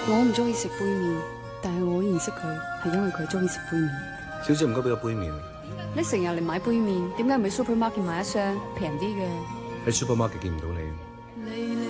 我唔中意食杯麵，但係我認識佢係因為佢中意食杯麵。 小姐唔該俾個杯麵。 你成日嚟買杯麵，點解唔喺 supermarket 買一箱平啲嘅？ 喺 supermarket 見唔到你。